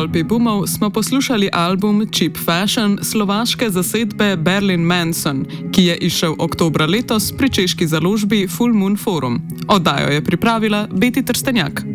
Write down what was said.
stolpi bumov smo poslušali album Cheap Fashion slovaške zasedbe Berlin Manson, ki je izšel oktobra letos pri češki založbi Full Moon Forum. Oddajo je pripravila Beti Trstenjak.